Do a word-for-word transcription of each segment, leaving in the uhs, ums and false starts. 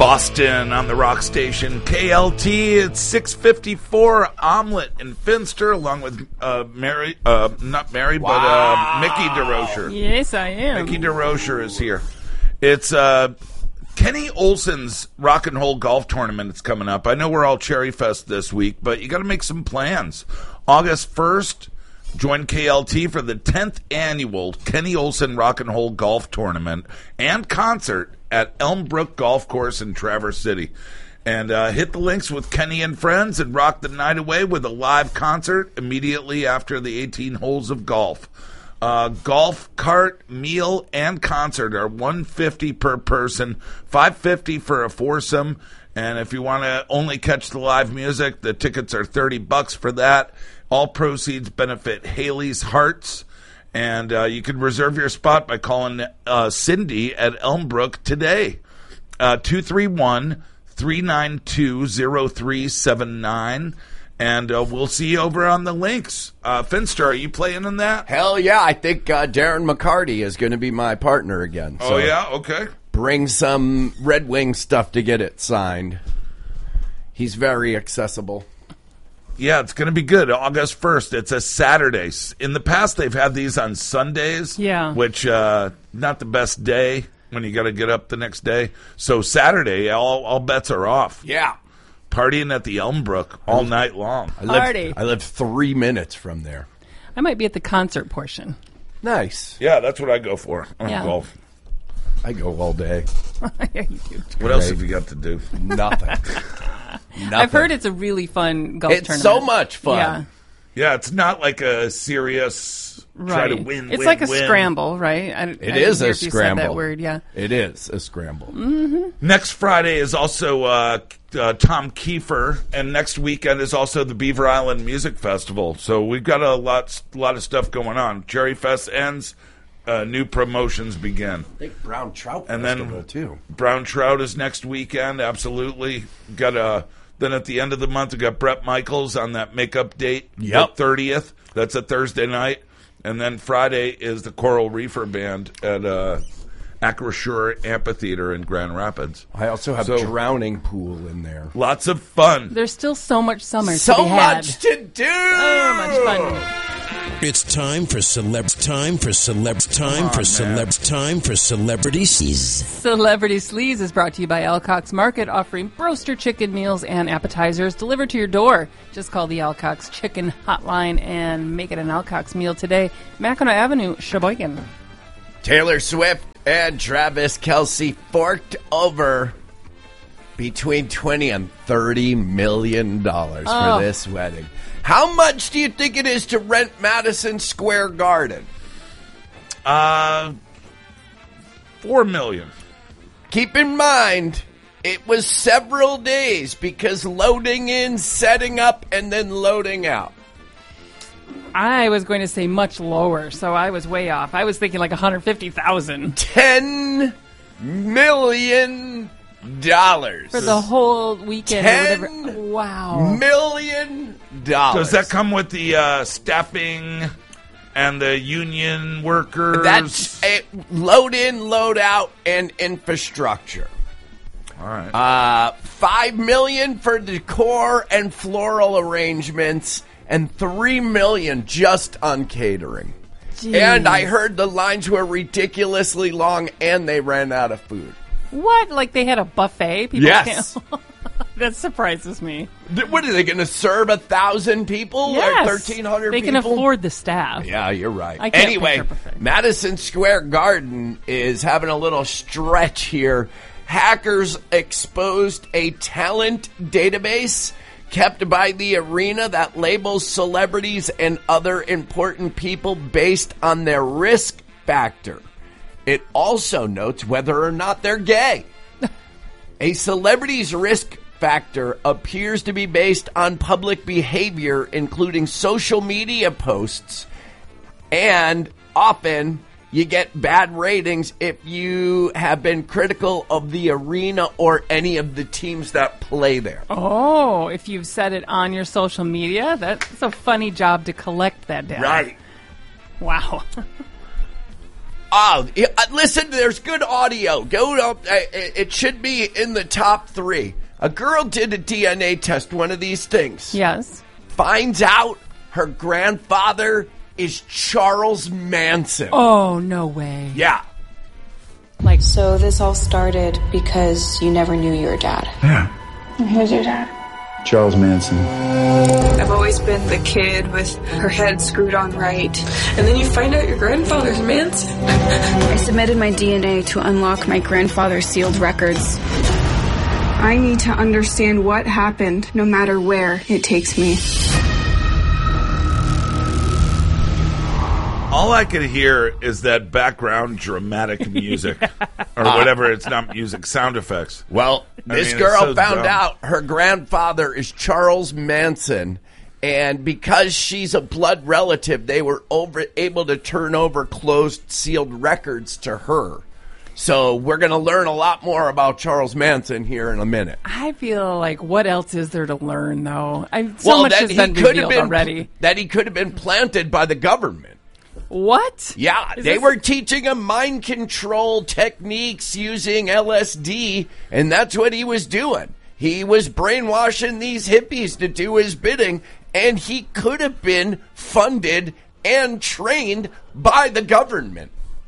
Boston on the rock station K L T. It's six fifty-four. Omelet in Finster, along with uh, Mary, uh, not Mary, wow. but uh, Mickey DeRocher. Yes, I am. Mickey DeRocher is here. It's uh, Kenny Olson's Rock and Roll Golf Tournament. It's coming up. I know we're all Cherry Fest this week, but you got to make some plans. August first, join K L T for the tenth annual Kenny Olson Rock and Roll Golf Tournament and concert at Elmbrook Golf Course in Traverse City. And uh, hit the links with Kenny and friends and rock the night away with a live concert immediately after the eighteen holes of golf. Uh, golf cart, meal, and concert are one hundred fifty dollars per person, five hundred fifty dollars for a foursome. And if you want to only catch the live music, the tickets are thirty bucks for that. All proceeds benefit Haley's Hearts. And uh, you can reserve your spot by calling uh, Cindy at Elmbrook today. Uh, two three one, three nine two, zero three seven nine. And uh, we'll see you over on the links. Uh, Finster, are you playing in that? Hell yeah. I think uh, Darren McCarty is going to be my partner again. So oh, yeah? Okay. Bring some Red Wing stuff to get it signed. He's very accessible. Yeah, it's going to be good. August first. It's a Saturday. In the past, they've had these on Sundays. Yeah. Which, uh, not the best day when you got to get up the next day. So Saturday, all, all bets are off. Yeah. Partying at the Elmbrook all night long. I Party. live, I live three minutes from there. I might be at the concert portion. Nice. Yeah, that's what I go for on Yeah. golf. I go all day. Yeah, you do. What else have you got to do? Nothing. Nothing. I've heard it's a really fun golf it's tournament. so much fun. Yeah. Yeah, it's not like a serious try Right. to win, It's win, like a win. scramble, right? I, It I is hear a if you scramble. Said that word, yeah. It is a scramble. Mm-hmm. Next Friday is also uh, uh, Tom Kiefer, and next weekend is also the Beaver Island Music Festival. So we've got a lot, lot of stuff going on. Cherry Fest ends, uh, new promotions begin. I think Brown Trout and Festival, then too. Brown Trout is next weekend, absolutely. Got a... Then at the end of the month, we got Brett Michaels on that makeup date, Yep. the thirtieth. That's a Thursday night. And then Friday is the Coral Reefer Band at uh, Acrisure Amphitheater in Grand Rapids. I also have So- Drowning Pool in there. Lots of fun. There's still so much summer So to be had. much to do! So much fun. It's time for celeb. Time for celeb. Time for celeb. Time for celebrity sleaze. Celebrity Sleaze is brought to you by Alcock's Market, offering broaster chicken meals and appetizers delivered to your door. Just call the Alcock's Chicken Hotline and make it an Alcock's meal today. Mackinac Avenue, Sheboygan. Taylor Swift and Travis Kelce forked over between twenty and thirty million dollars Oh. for this wedding. How much do you think it is to rent Madison Square Garden? Uh, four million. Keep in mind, it was several days because loading in, setting up, and then loading out. I was going to say much lower, so I was way off. I was thinking like one hundred fifty thousand Ten million dollars for the whole weekend. Ten or whatever. Wow. million dollars. Does that come with the uh, staffing and the union workers? That's a load in, load out, and infrastructure. All right. Uh, five million for decor and floral arrangements, and three million just on catering. Jeez. And I heard the lines were ridiculously long, and they ran out of food. What? Like they had a buffet? People Yes. can't- That surprises me. Th- What are they going to serve? A thousand people Yes. or thirteen hundred They people? can afford the staff. Yeah, you're right. I can't Anyway, picture buffet. Madison Square Garden is having a little stretch here. Hackers exposed a talent database kept by the arena that labels celebrities and other important people based on their risk factor. It also notes whether or not they're gay. A celebrity's risk factor appears to be based on public behavior, including social media posts, and often you get bad ratings if you have been critical of the arena or any of the teams that play there. Oh, if you've said it on your social media, that's a funny job to collect that data. Right. Wow. Oh, yeah, uh, listen, there's good audio. Go up. Uh, it should be in the top three. A girl did a D N A test, one of these things. Yes. Finds out her grandfather is Charles Manson. Oh, no way. Yeah. Like, So this all started because you never knew your dad. Yeah. Who's your dad? Charles Manson. I've always been the kid with her head screwed on right. And then you find out your grandfather's Manson. I submitted my D N A to unlock my grandfather's sealed records. I need to understand what happened, no matter where it takes me. All I could hear is that background dramatic music, or whatever. It's not music, sound effects. Well, I this mean, girl it's so found dumb. out her grandfather is Charles Manson, and because she's a blood relative, they were over, able to turn over closed, sealed records to her. So we're going to learn a lot more about Charles Manson here in a minute. I feel like what else is there to learn, though? I, so well, much that has he been could have revealed been already. that he could have been planted by the government. What? Yeah, Is they this- were teaching him mind control techniques using L S D, and that's what he was doing. He was brainwashing these hippies to do his bidding, and he could have been funded and trained by the government.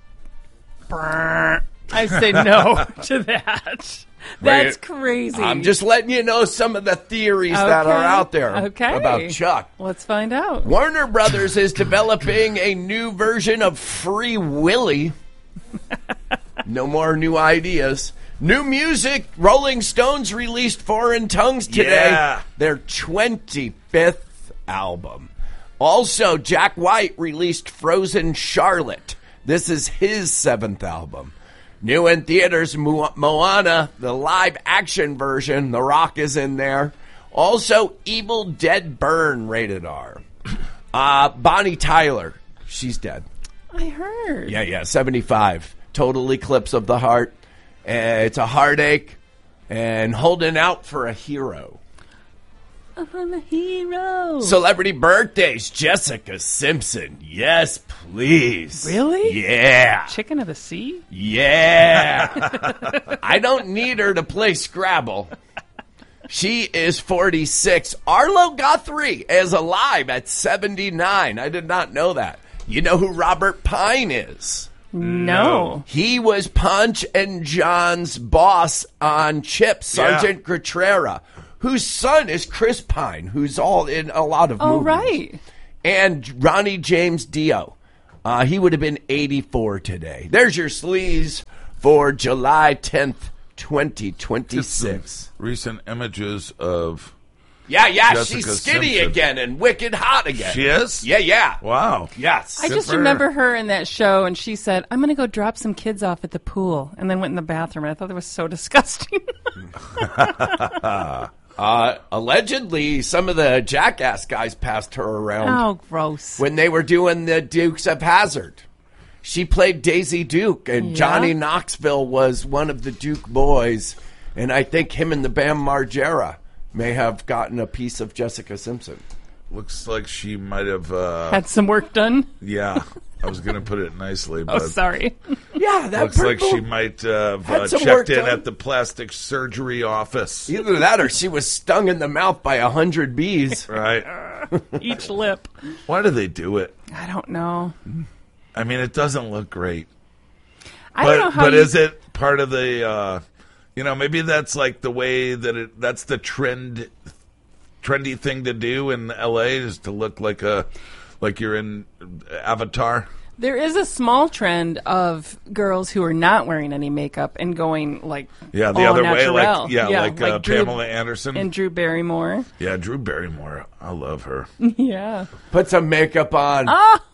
I say no to that. That's Wait, crazy. I'm just letting you know some of the theories that Okay. are out there Okay. about Chuck. Let's find out. Warner Brothers is developing a new version of Free Willy. No more new ideas. New music. Rolling Stones released Foreign Tongues today. Yeah. Their twenty-fifth album. Also, Jack White released Frozen Charlotte. This is his seventh album. New in theaters, Mo- Moana, the live action version. The Rock is in there. Also, Evil Dead Burn, rated R. Uh, Bonnie Tyler, she's dead. I heard. Yeah, yeah, seventy-five. Total eclipse of the heart. Uh, it's a heartache and holding out for a hero. I'm a hero. Celebrity birthdays, Jessica Simpson. Yes, please. Really? Yeah. Chicken of the Sea? Yeah. I don't need her to play Scrabble. She is forty-six. Arlo Guthrie is alive at seventy-nine. I did not know that. You know who Robert Pine is? No. He was Punch and John's boss on Chip, Sergeant Gutierrez, whose son is Chris Pine, who's all in a lot of Oh, movies. right. And Ronnie James Dio. Uh, he would have been eighty-four today. There's your sleaze for July tenth, twenty twenty-six. Recent images of Yeah, yeah, Jessica she's skinny Simpson. again and wicked hot again. She is? Yeah, yeah. Wow. Yes. I just for her. remember her in that show, and she said, I'm going to go drop some kids off at the pool, and then went in the bathroom. And I thought that was so disgusting. Uh, allegedly, some of the Jackass guys passed her around Oh, gross. when they were doing the Dukes of Hazzard. She played Daisy Duke, and Yeah? Johnny Knoxville was one of the Duke boys. And I think him and the Bam Margera may have gotten a piece of Jessica Simpson. Looks like she might have. Uh, Had some work done. yeah, I was going to put it nicely, Oh, but sorry. Yeah, that looks like purple- she might uh, have had uh, some work checked in done. at the plastic surgery office. Either that or she was stung in the mouth by a hundred bees. Right? Each lip. Why do they do it? I don't know. I mean, it doesn't look great. I but don't know how but you... is it part of the? Uh, you know, maybe that's like the way that it. That's the trend, trendy thing to do in L A is to look like a, like you're in Avatar. There is a small trend of girls who are not wearing any makeup and going like Yeah, the all other way, natural. like yeah, like, uh, Drew Pamela Anderson and Drew Barrymore. Yeah, Drew Barrymore. I love her. Yeah, Put some makeup on.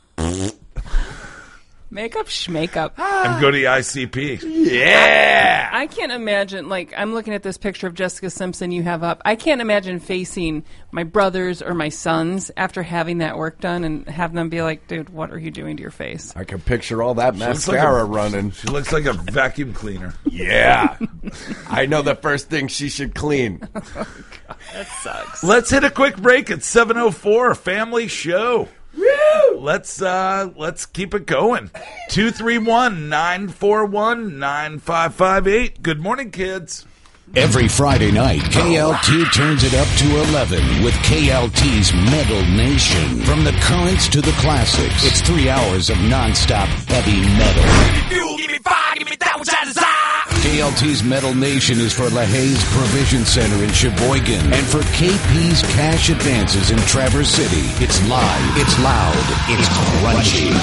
makeup, schmakeup. And go to the I C P. Yeah. I can't imagine, like, I'm looking at this picture of Jessica Simpson you have up. I can't imagine facing my brothers or my sons after having that work done and have them be like, dude, what are you doing to your face? I can picture all that looks like mascara a- running. She looks like a vacuum cleaner. Yeah. I know the first thing she should clean. That sucks. Let's hit a quick break at seven oh four, Family Show. Woo! let's uh, let's keep it going. two three one, nine four one, nine five five eight. Good morning, kids. Every Friday night, K L T turns it up to eleven with K L T's Metal Nation. From the currents to the classics, it's three hours of nonstop heavy metal. Give me fire, give me that which I desire. K L T's Metal Nation is for LaHaye's Provision Center in Sheboygan and for K P's Cash Advances in Traverse City. It's live, it's loud, it's crunchy.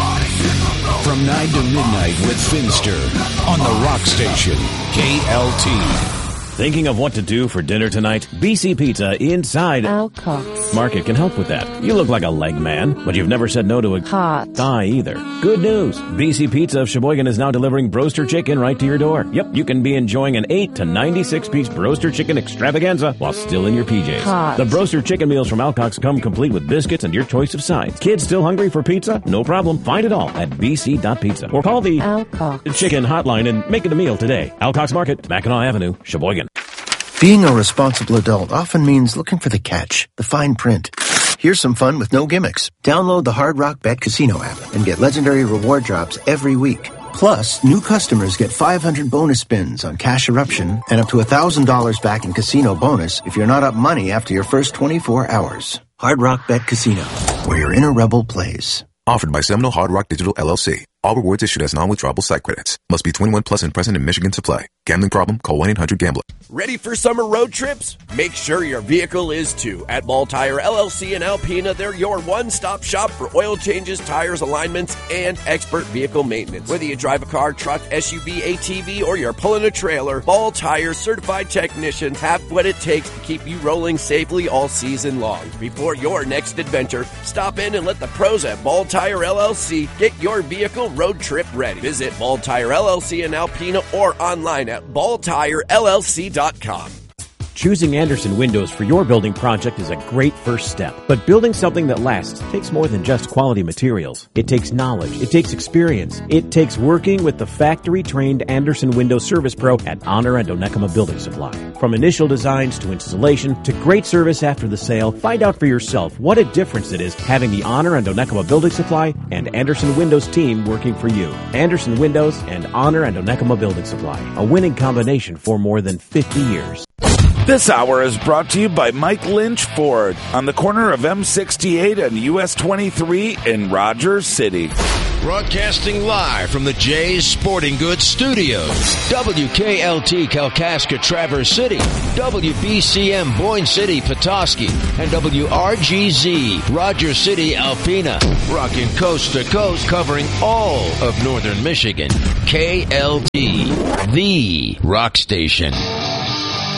From nine to midnight with Finster on the Rock Station, K L T. Thinking of what to do for dinner tonight? B C Pizza inside Alcox Market can help with that. You look like a leg man, but you've never said no to a hot thigh either. Good news. B C Pizza of Sheboygan is now delivering Broaster Chicken right to your door. Yep, you can be enjoying an eight to ninety-six piece Broaster Chicken extravaganza while still in your P Js. Hot. The Broaster Chicken meals from Alcox come complete with biscuits and your choice of sides. Kids still hungry for pizza? No problem. Find it all at b c dot pizza or call the Alcox Chicken hotline and make it a meal today. Alcox Market, Mackinac Avenue, Sheboygan. Being a responsible adult often means looking for the catch, the fine print. Here's some fun with no gimmicks. Download the Hard Rock Bet Casino app and get legendary reward drops every week. Plus, new customers get five hundred bonus spins on Cash Eruption and up to one thousand dollars back in casino bonus if you're not up money after your first twenty-four hours. Hard Rock Bet Casino, where your inner rebel plays. Offered by Seminole Hard Rock Digital L L C. All rewards issued as non-withdrawable site credits. Must be twenty-one plus and present in Michigan to play. Gambling problem? Call one eight hundred gambler. Ready for summer road trips? Make sure your vehicle is too. At Ball Tire L L C in Alpena, they're your one-stop shop for oil changes, tires, alignments, and expert vehicle maintenance. Whether you drive a car, truck, S U V, A T V, or you're pulling a trailer, Ball Tire certified technicians have what it takes to keep you rolling safely all season long. Before your next adventure, stop in and let the pros at Ball Tire L L C get your vehicle road trip ready. Visit Ball Tire L L C in Alpena or online at ball tire l l c dot com. Choosing Anderson Windows for your building project is a great first step. But building something that lasts takes more than just quality materials. It takes knowledge. It takes experience. It takes working with the factory-trained Anderson Windows Service Pro at Honor and Onekama Building Supply. From initial designs to installation to great service after the sale, find out for yourself what a difference it is having the Honor and Onekama Building Supply and Anderson Windows team working for you. Anderson Windows and Honor and Onekama Building Supply, a winning combination for more than fifty years. This hour is brought to you by Mike Lynch Ford on the corner of M sixty-eight and U S twenty-three in Rogers City. Broadcasting live from the Jay's Sporting Goods Studios. W K L T Kalkaska Traverse City, W B C M Boyne City Petoskey, and W R G Z Rogers City Alpena. Rocking coast to coast, covering all of northern Michigan. K L T, the rock station.